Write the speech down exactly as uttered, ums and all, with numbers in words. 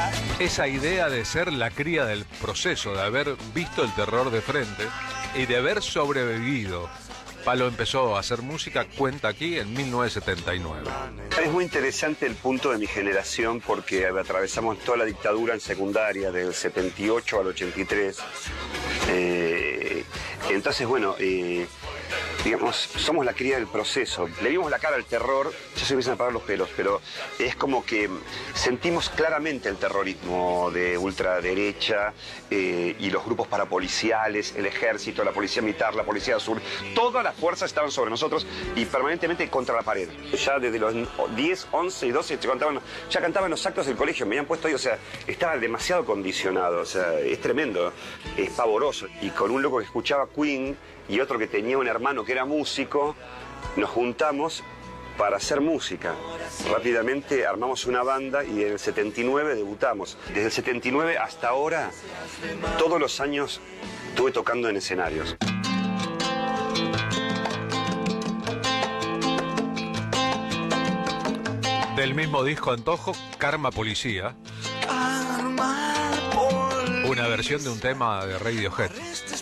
Esa idea de ser la cría del proceso, de haber visto el terror de frente y de haber sobrevivido. Palo empezó a hacer música, cuenta aquí, en mil novecientos setenta y nueve. Es muy interesante el punto de mi generación porque atravesamos toda la dictadura en secundaria, del setenta y ocho al ochenta y tres. Eh, entonces, bueno, eh, digamos, somos la cría del proceso. Le vimos la cara al terror, ya se empiezan a parar los pelos, pero es como que sentimos claramente el terrorismo de ultraderecha eh, y los grupos parapoliciales, el ejército, la policía militar, la policía azul, todas las fuerzas estaban sobre nosotros y permanentemente contra la pared. Ya desde los diez, once y doce se cantaban, ya cantaban los actos del colegio, me habían puesto ahí, o sea, estaba demasiado condicionado, o sea, es tremendo, es pavoroso. Y con un loco que escuchaba Queen y otro que tenía un hermano que era músico, nos juntamos para hacer música. Rápidamente armamos una banda y en el setenta y nueve debutamos. Desde el setenta y nueve hasta ahora, todos los años estuve tocando en escenarios. Del mismo disco Antojo, Karma Policía. Una versión de un tema de Radiohead.